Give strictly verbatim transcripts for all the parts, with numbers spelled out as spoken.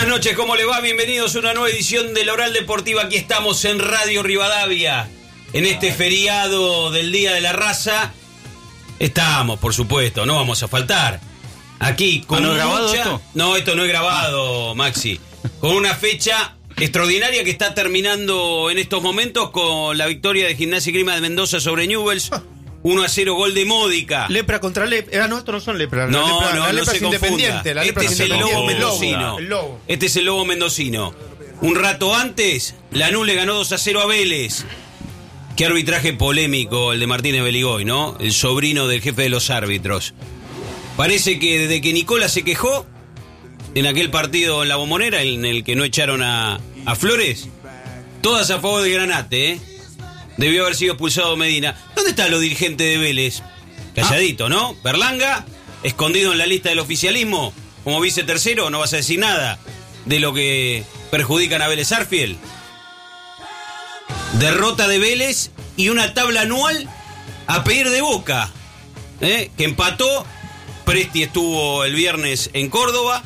Buenas noches, ¿cómo le va? Bienvenidos a una nueva edición de La Oral Deportiva. Aquí estamos en Radio Rivadavia, en este feriado del Día de la Raza. Estamos, por supuesto, no vamos a faltar. Aquí con ¿No mucha... grabado esto? No, esto no es grabado, Maxi. Con una fecha extraordinaria que está terminando en estos momentos con la victoria de Gimnasia y Grima de Mendoza sobre Newell's. uno a cero, gol de Módica. Lepra contra lepra. Ah, no, estos no son lepra. No, la lepra, no, la no lepra se es confunda. independiente. La lepra Este es el independiente. lobo mendocino. El lobo. Este es el lobo mendocino. Un rato antes, Lanús le ganó dos a cero a Vélez. Qué arbitraje polémico el de Martínez Beligoy, ¿no? El sobrino del jefe de los árbitros. Parece que desde que Nicola se quejó en aquel partido en la Bombonera, en el que no echaron a, a Flores, todas a favor de Granate, ¿eh? Debió haber sido expulsado Medina. ¿Dónde están los dirigentes de Vélez? Calladito, ¿no? Berlanga, escondido en la lista del oficialismo, como vice tercero, no vas a decir nada de lo que perjudican a Vélez Sarsfield. Derrota de Vélez y una tabla anual a pedir de Boca, ¿eh? Que empató. Presti estuvo el viernes en Córdoba,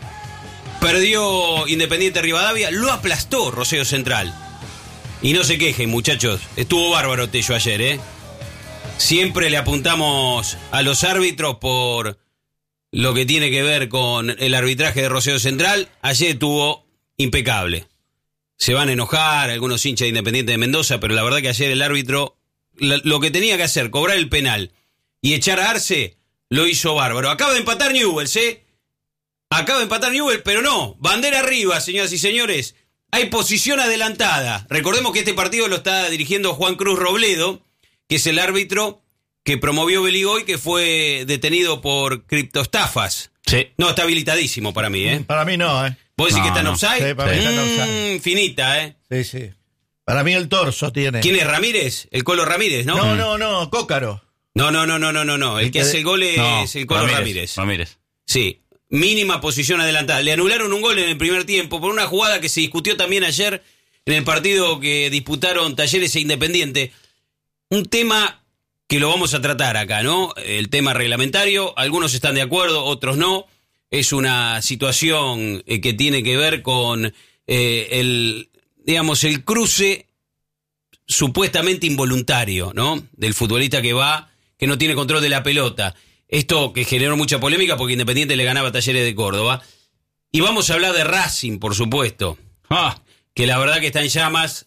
perdió Independiente Rivadavia, lo aplastó Rosario Central. Y no se quejen, muchachos, estuvo bárbaro Tello ayer, ¿eh? Siempre le apuntamos a los árbitros por lo que tiene que ver con el arbitraje de Rosario Central. Ayer estuvo impecable. Se van a enojar algunos hinchas de Independiente de Mendoza, pero la verdad que ayer el árbitro, lo que tenía que hacer, cobrar el penal y echar a Arce, lo hizo bárbaro. Acaba de empatar Newell's, ¿eh? Acaba de empatar Newell's, pero no. Bandera arriba, señoras y señores. Hay posición adelantada. Recordemos que este partido lo está dirigiendo Juan Cruz Robledo, que es el árbitro que promovió Beligoy, que fue detenido por criptoestafas. Sí. No, está habilitadísimo para mí, ¿eh? Para mí no, ¿eh? ¿Vos decís No, que está en no. offside? Sí, para mí está en Mm, offside. finita, ¿eh? Sí, sí. Para mí el torso tiene. ¿Quién es Ramírez? El Colo Ramírez, ¿no? No, no, no, Cócaro. No, no, no, no, no, no, no. El que hace el gol es No, el Colo Ramírez. Ramírez. Ramírez. Sí, mínima posición adelantada. Le anularon un gol en el primer tiempo por una jugada que se discutió también ayer en el partido que disputaron Talleres e Independiente. Un tema que lo vamos a tratar acá, ¿no? El tema reglamentario. Algunos están de acuerdo, otros no. Es una situación eh, que tiene que ver con eh, el, digamos, el cruce supuestamente involuntario, ¿no? Del futbolista que va, que no tiene control de la pelota. Esto que generó mucha polémica porque Independiente le ganaba a Talleres de Córdoba. Y vamos a hablar de Racing, por supuesto. Ah, que la verdad que está en llamas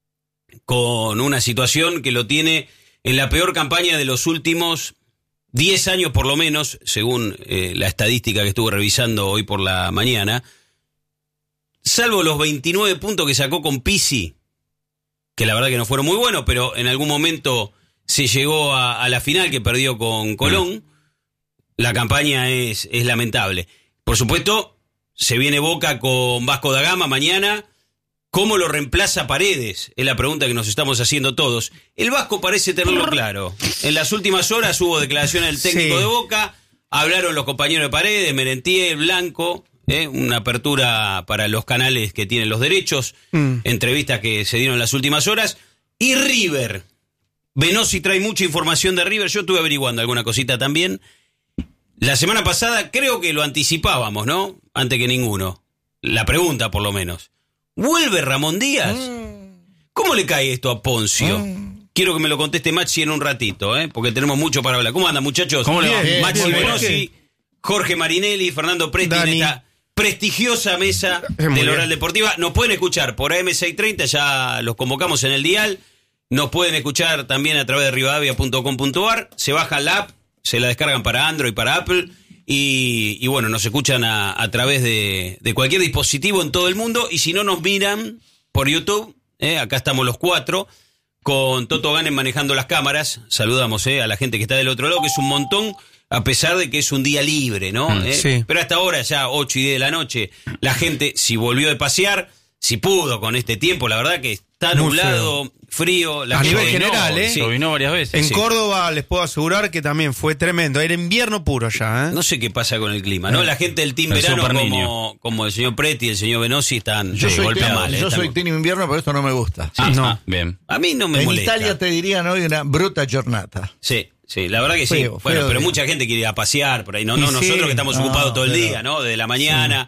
con una situación que lo tiene en la peor campaña de los últimos diez años por lo menos, según eh, la estadística que estuve revisando hoy por la mañana. Salvo los veintinueve puntos que sacó con Pizzi, que la verdad que no fueron muy buenos, pero en algún momento se llegó a, a la final que perdió con Colón. La campaña es, es lamentable. Por supuesto, se viene Boca con Vasco da Gama mañana. ¿Cómo lo reemplaza Paredes? Es la pregunta que nos estamos haciendo todos. El Vasco parece tenerlo claro. En las últimas horas hubo declaraciones del técnico Sí. de Boca. Hablaron los compañeros de Paredes, Merentiel, Blanco. ¿eh? Una apertura para los canales que tienen los derechos. Mm. Entrevistas que se dieron en las últimas horas. Y River. Venossi trae mucha información de River. Yo estuve averiguando alguna cosita también. La semana pasada creo que lo anticipábamos, ¿no? Antes que ninguno. La pregunta, por lo menos. ¿Vuelve Ramón Díaz? ¿Cómo le cae esto a Poncio? Quiero que me lo conteste Maxi en un ratito, ¿eh? Porque tenemos mucho para hablar. ¿Cómo andan, muchachos? ¿Cómo le va? Bien, Maxi bien, bien. Venossi, Jorge Marinelli, Fernando Presti, en Dani. esta prestigiosa mesa Es muy de la Oral bien. Deportiva. Nos pueden escuchar por A M seiscientos treinta, ya los convocamos en el dial. Nos pueden escuchar también a través de rivadavia punto com punto a r. Se baja la app, se la descargan para Android, para Apple. Y, y bueno, nos escuchan a, a través de, de cualquier dispositivo en todo el mundo. Y si no nos miran por YouTube, ¿eh? Acá estamos los cuatro, con Toto Ganem manejando las cámaras. Saludamos ¿eh? a la gente que está del otro lado, que es un montón, a pesar de que es un día libre, ¿no? Mm, ¿Eh? sí. Pero hasta ahora, ya ocho y diez de la noche, la gente, si volvió de pasear, si pudo con este tiempo, la verdad que está Muy nublado, frío. La A gente- nivel general, ¿eh? Sí. Lo vino varias veces. En Sí. Córdoba les puedo asegurar que también fue tremendo. Era invierno puro ya, ¿eh? No sé qué pasa con el clima, ¿no? Eh. La gente del Team El Verano, Super como, Niño. como el señor Preti y el señor Venossi, están Yo sí, soy, golpea team, mal. ¿eh? yo Están- soy team invierno, pero esto no me gusta. Ah, no. ah, Bien. a mí no me En molesta. Italia te dirían hoy una bruta giornata. Sí, sí, la verdad que sí. Feo, Bueno, feo pero día. mucha gente quiere ir a pasear por ahí. No, no Y sí, nosotros que estamos no, ocupados todo el pero- día, ¿no? Desde la mañana.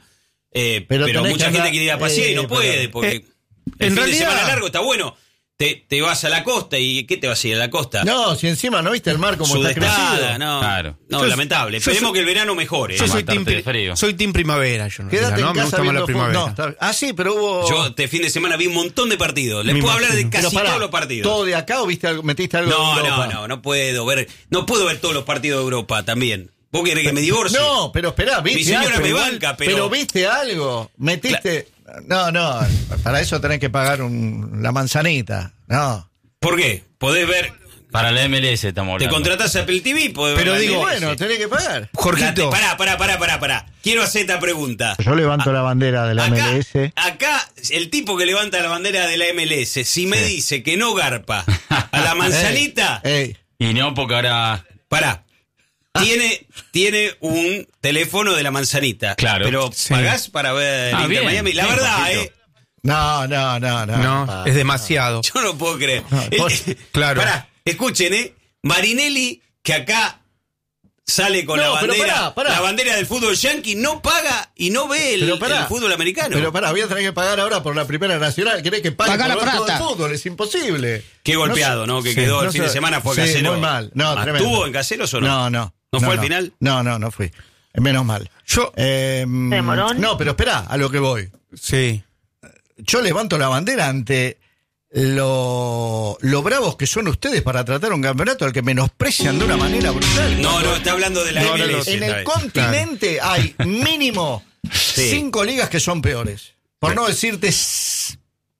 Eh, Pero pero tenés mucha que gente andar- quiere ir a pasear y no eh, puede, pero- porque eh, el en fin realidad- de semana largo está bueno. Te, te vas a la costa y ¿qué te vas a ir a la costa? No, si encima no viste el mar como está Sudestada, crecido. no, Claro. no, Yo- lamentable. yo Esperemos soy- que el verano mejore. Yo ¿eh? soy team, Aguantarte de pri- frío. soy team primavera, yo no, Quédate ¿no? en Me casa gusta más viendo la fútbol. primavera. No, está- ah, sí, pero hubo... Yo este fin de semana vi un montón de partidos. Les Me puedo hablar de imagino. casi Pero pará, todos los partidos. ¿todo de acá o viste algo, metiste algo No, de no, Europa? no, no puedo ver, no puedo ver todos los partidos de Europa también. ¿Vos querés que me divorcie? No, pero esperá, viste Mi señora algo, me igual, banca, pero- viste algo, metiste... No, no, para eso tenés que pagar un, la manzanita, no. ¿Por qué? Podés ver, Para la M L S estamos te hablando. contratás a Apple T V, podés Pero ver la digo, M L S. Bueno, tenés que pagar. Jorgito, Pará, pará, pará, pará, pará. Quiero hacer esta pregunta. Yo levanto la bandera de la Acá, M L S. acá, el tipo que levanta la bandera de la M L S, si me dice que no garpa a la manzanita, Ey, Y no, porque ahora... pará. Tiene, tiene un teléfono de la manzanita. Claro. Pero Sí. pagás para ver Ah, Inter bien, Miami. La bien, verdad, Jorgito. eh. no, no, no, no. no, pa- es demasiado. Yo no puedo creer. por- Eh, claro. Pará, escuchen, ¿eh? Marinelli, que acá sale con No, la pero bandera, pará, pará. la bandera del fútbol yankee, no paga y no ve el, Pero pará. el fútbol americano. Pero pará, voy a tener que pagar ahora por la primera nacional. ¿Querés que pague Paga por la ver todo plata. el fútbol? Es imposible. Qué golpeado, No ¿no? sé- Que sí, quedó el no fin de sé. semana, fue Sí, casero. muy mal. No, Ah, tremendo. ¿Estuvo en caseros o no? No, no. ¿No fue al final? No, no, no fui. Menos mal. Yo, Eh, ¿Demorón? no, pero espera, a lo que voy. sí. Yo levanto la bandera ante lo, lo bravos que son ustedes para tratar un campeonato al que menosprecian de una manera brutal. No, no, está hablando de la No, no, M L no, S. En esta el vez. continente hay mínimo Sí. cinco ligas que son peores. Por no decirte s-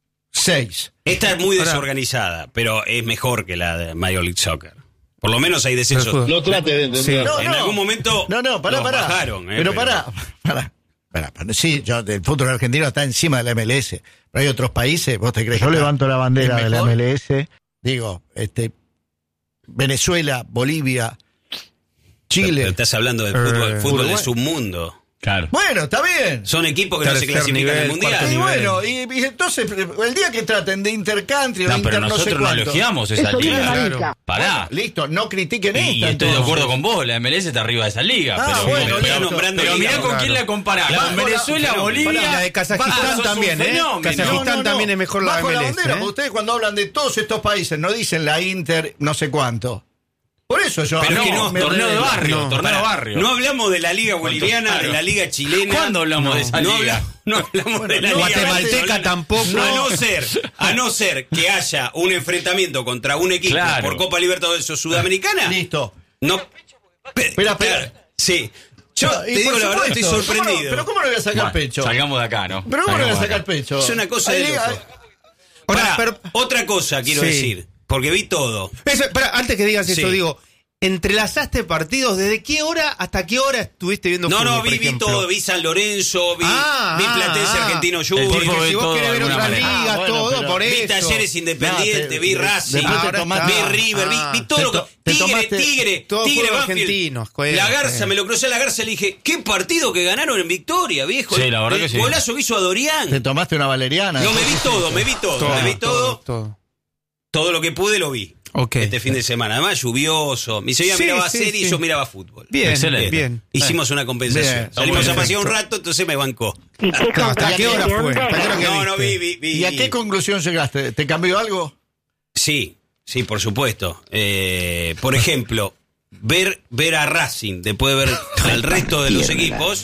seis. Esta es muy Ahora- desorganizada, pero es mejor que la de Major League Soccer. Por lo menos hay descensos. Pero- No trate de entender. No, en no. algún momento No, no, pará, los pará. bajaron, eh, pero pará, pará, pará, pará. Sí, yo, el fútbol argentino está encima de la M L S. Pero hay otros países, ¿vos te crees Yo que levanto la bandera es de la mejor? M L S. Digo, este, Venezuela, Bolivia, Pero Chile. estás hablando del fútbol, Eh, fútbol de Uruguay. submundo. Claro. Bueno, está bien. Son equipos que no se Tercer clasifican nivel, al mundial. cuarto Y nivel. bueno, y, y entonces, el día que traten de intercountry o No, de pero inter no sé nosotros no cuánto. elogiamos esa Eso liga. tiene Claro. marica. Pará. Listo, no critiquen Y esta. estoy de entonces. acuerdo con vos, la M L S está arriba de esa liga. Ah, pero bueno, pero, listo. nombrando pero mirá liga, con claro. quién la comparás. Bajo Con la- Venezuela, pero, Bolivia. pará, la de Kazajistán Bajo, sos un también, ¿eh? fenómeno. Kazajistán también es mejor la Bajo M L S, la bandera, ¿eh? porque ustedes cuando hablan de todos estos países no dicen la Inter no sé cuánto. Por eso yo... Pero no, es que no, me torneo de revelo. barrio, No, torneo de Pará, barrio. no hablamos de la liga boliviana, Claro. de la liga chilena. ¿Cuándo hablamos de esa no liga? habla- no hablamos de la liga Guatemalteca venezolana. tampoco. A no ser, a no ser que haya un enfrentamiento contra un equipo Claro. por Copa Libertadores o Sudamericana. Listo. No. Espera, espera. Sí. Yo No, te y digo por la verdad, estoy supuesto, ¿cómo no- sorprendido. pero ¿cómo no voy a sacar Bueno, pecho? Salgamos de acá, ¿no? ¿Pero cómo no voy a Salgamos de sacar acá. pecho? Es una cosa Hay de liga- loco. Ahora, Pará, pero- otra cosa quiero Sí. decir, porque vi todo. Eso, espera, antes que digas Sí. eso, digo, entrelazaste partidos, ¿desde qué hora hasta qué hora estuviste viendo No, fútbol, no, por vi, vi ejemplo? todo, vi San Lorenzo, vi, Ah, vi ah, Platense ah. Argentino El Junior, tipo Porque ve si vos todo querés de ver alguna otras manera. ligas, Ah, bueno, todo, pero por vi eso. Talleres Independiente, No, te- vi de- Racing, después te Ahora tomaste- vi está. River, vi, Ah. vi todo Te lo que... to- te Tigre, tomaste Tigre, todo Tigre, fútbol Banfield. argentino, escuela, La Garza, eh. me lo crucé a la Garza y le dije, qué partido que ganaron en Victoria, viejo. Sí, la verdad El que sí. golazo que hizo a Dorian. Te tomaste una valeriana. No, me vi todo, me vi todo, Todo, me vi todo, todo. todo lo que pude lo vi. Ok. Este fin de semana, además lluvioso. Mi señora Sí, miraba sí, serie y sí. yo miraba fútbol. Bien, Excelente. bien. Hicimos una compensación. Bien. Salimos Está a pasear un perfecto. rato, entonces me bancó. ¿Y qué No, ¿hasta qué hora fue? ¿Hasta qué hora que No, no, vi, viste? vi, vi. ¿Y a qué conclusión llegaste? ¿Te cambió algo? Sí, sí, por supuesto. Eh, por ejemplo, ver, ver a Racing después de ver al resto de los equipos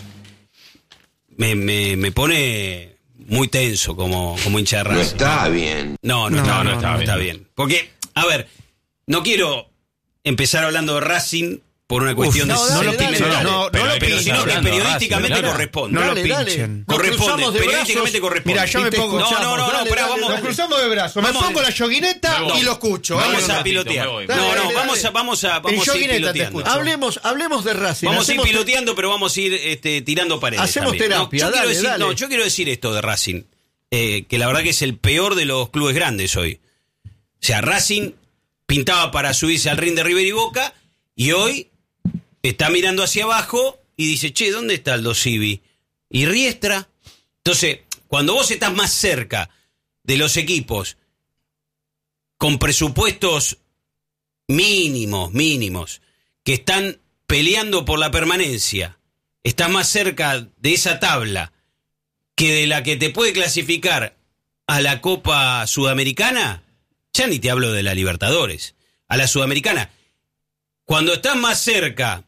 me, me, me pone muy tenso como, como hincha de Racing. No está bien. No, no, No, está, no, no, está, no. no está bien. Porque, a ver, no quiero empezar hablando de Racing por una cuestión no, de dale, sentimental, dale, no, pero, no lo pero pinchen sino que hablando de periodísticamente Racing, claro. corresponde. No lo Dale, dale. pinchen. Nos Corresponde, cruzamos de periodísticamente brazos. corresponde. Mira, yo Y me te pongo. No, escuchamos. no, no, Dale, pará, dale, vamos- Nos dale. cruzamos de brazos. Me Vamos pongo de- la yoguineta Me voy. y lo escucho. Vamos Ahí a lo- ratito, pilotear. me voy. No, Dale, no, dale, vamos a, dale. vamos a, En vamos a ir yoguineta te piloteando. escucho. Hablemos, hablemos de Racing. Vamos a ir Hacemos- piloteando, pero vamos a ir este, tirando paredes. Hacemos también. terapia, No, yo quiero dale, decir, dale. no, yo quiero decir esto de Racing, eh, que la verdad que es el peor de los clubes grandes hoy. O sea, Racing pintaba para subirse al ring de River y Boca, y hoy está mirando hacia abajo y dice, che, ¿dónde está Aldo Civi? Y Riestra. Entonces, cuando vos estás más cerca de los equipos con presupuestos mínimos, mínimos, que están peleando por la permanencia, estás más cerca de esa tabla que de la que te puede clasificar a la Copa Sudamericana, ya ni te hablo de la Libertadores, a la Sudamericana. Cuando estás más cerca,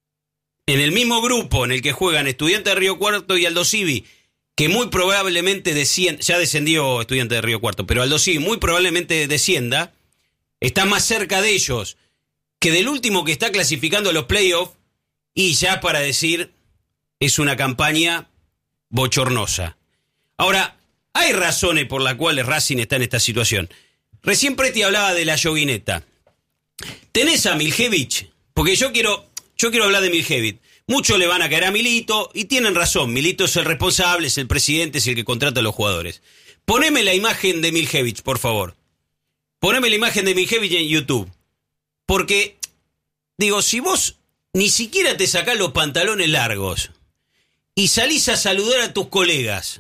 en el mismo grupo en el que juegan Estudiantes de Río Cuarto y Aldo Civi, que muy probablemente descienda, ya descendió Estudiantes de Río Cuarto, pero Aldo Civi muy probablemente descienda, está más cerca de ellos que del último que está clasificando a los playoffs, y ya para decir, es una campaña bochornosa. Ahora, hay razones por las cuales Racing está en esta situación. Recién Preti hablaba de la yoguineta. Tenés a Miljevic, porque yo quiero, yo quiero hablar de Miljevic. Muchos le van a caer a Milito, y tienen razón. Milito es el responsable, es el presidente, es el que contrata a los jugadores. Poneme la imagen de Miljevic, por favor. Poneme la imagen de Miljevic en YouTube. Porque, digo, si vos ni siquiera te sacás los pantalones largos y salís a saludar a tus colegas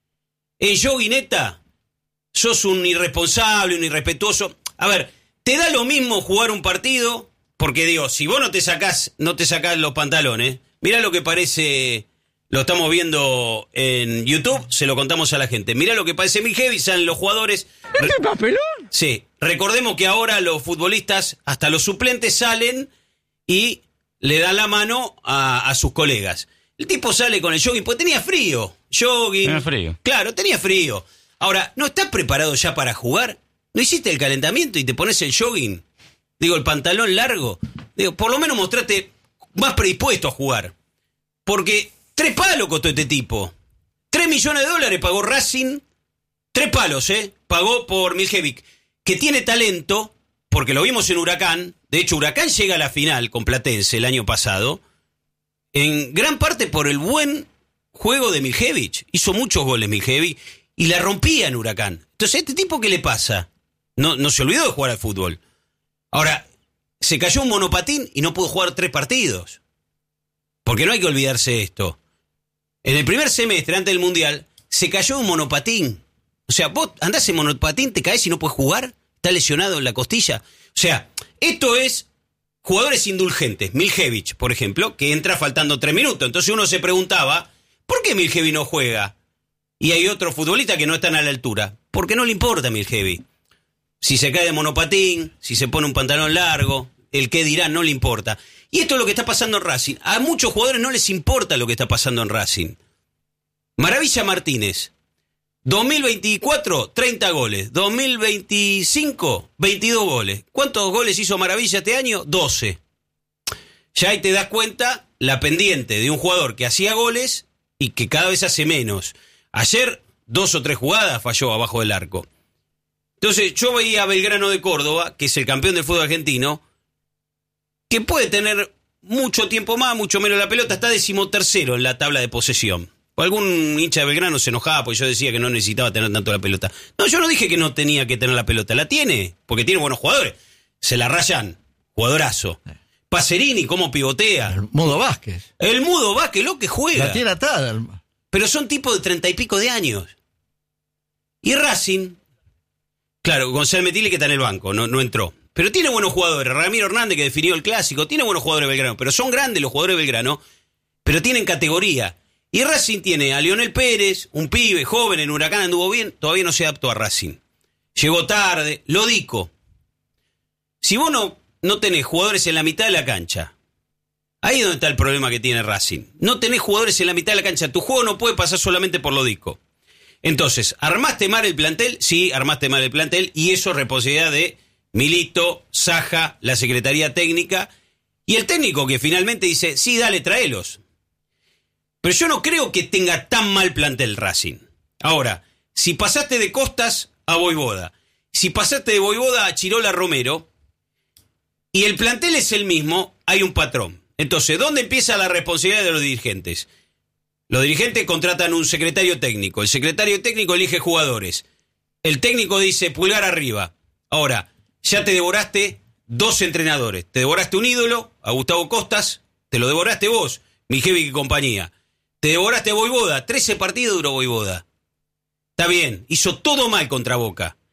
en yoguineta, sos un irresponsable, un irrespetuoso. A ver, te da lo mismo jugar un partido, porque digo, si vos no te sacás, no te sacás los pantalones, mirá lo que parece, lo estamos viendo en YouTube, se lo contamos a la gente. Mirá lo que parece Miljevic, salen los jugadores. ¿Este es papelón? Sí, recordemos que ahora los futbolistas, hasta los suplentes, salen y le dan la mano a, a sus colegas. El tipo sale con el jogging, porque tenía frío. Jogging. Tenía frío. Claro, tenía frío. Ahora, ¿no estás preparado ya para jugar? ¿No hiciste el calentamiento y te pones el jogging? Digo, el pantalón largo. Digo, por lo menos mostrate más predispuesto a jugar. Porque tres palos costó este tipo. Tres millones de dólares pagó Racing. Tres palos, ¿eh? Pagó por Miljevic, que tiene talento, porque lo vimos en Huracán. De hecho, Huracán llega a la final con Platense el año pasado, en gran parte por el buen juego de Miljevic. Hizo muchos goles Miljevic y la rompía en Huracán. Entonces, ¿a este tipo qué le pasa? No, no se olvidó de jugar al fútbol. Ahora, se cayó un monopatín y no pudo jugar tres partidos. Porque no hay que olvidarse de esto. En el primer semestre, antes del Mundial, se cayó un monopatín. O sea, vos andás en monopatín, te caes y no puedes jugar, estás lesionado en la costilla. O sea, esto es jugadores indulgentes. Miljevic, por ejemplo, que entra faltando tres minutos. Entonces uno se preguntaba, ¿por qué Miljevic no juega? Y hay otros futbolistas que no están a la altura. Porque no le importa a Miljevic. Si se cae de monopatín, si se pone un pantalón largo, el qué dirá no le importa. Y esto es lo que está pasando en Racing. A muchos jugadores no les importa lo que está pasando en Racing. Maravilla Martínez. dos mil veinticuatro, treinta goles. dos mil veinticinco, veintidós goles. ¿Cuántos goles hizo Maravilla este año? doce. Ya ahí te das cuenta la pendiente de un jugador que hacía goles y que cada vez hace menos. Ayer, dos o tres jugadas falló abajo del arco. Entonces, yo veía a Belgrano de Córdoba, que es el campeón del fútbol argentino, que puede tener mucho tiempo más, mucho menos la pelota. Está decimotercero en la tabla de posesión. O algún hincha de Belgrano se enojaba porque yo decía que no necesitaba tener tanto la pelota. No, yo no dije que no tenía que tener la pelota. La tiene, porque tiene buenos jugadores. Se la rayan. Jugadorazo. Pacerini, cómo pivotea. El Mudo Vázquez. El Mudo Vázquez, lo que juega. La tiene atada. Pero son tipos de treinta y pico de años. Y Racing, claro, Gonzalo Metili que está en el banco, no, no entró. Pero tiene buenos jugadores. Ramiro Hernández que definió el clásico. Tiene buenos jugadores de Belgrano. Pero son grandes los jugadores de Belgrano. Pero tienen categoría. Y Racing tiene a Lionel Pérez, un pibe joven en Huracán, anduvo bien, todavía no se adaptó a Racing. Llegó tarde, Lodico. Si vos no, no tenés jugadores en la mitad de la cancha, ahí es donde está el problema que tiene Racing. No tenés jugadores en la mitad de la cancha, tu juego no puede pasar solamente por Lodico. Entonces, ¿armaste mal el plantel? Sí, armaste mal el plantel, y eso es responsabilidad de Milito, Saja, la Secretaría Técnica, y el técnico que finalmente dice, sí, dale, tráelos. Pero yo no creo que tenga tan mal plantel Racing. Ahora, si pasaste de Costas a Voivoda, si pasaste de Voivoda a Chirola Romero, y el plantel es el mismo, hay un patrón. Entonces, ¿dónde empieza la responsabilidad de los dirigentes? Los dirigentes contratan un secretario técnico. El secretario técnico elige jugadores. El técnico dice pulgar arriba. Ahora, ya te devoraste dos entrenadores. Te devoraste un ídolo, a Gustavo Costas, te lo devoraste vos, Miljevic y compañía. Te devoraste Voivoda, trece partidos duró Voivoda. Está bien, hizo todo mal contra Boca.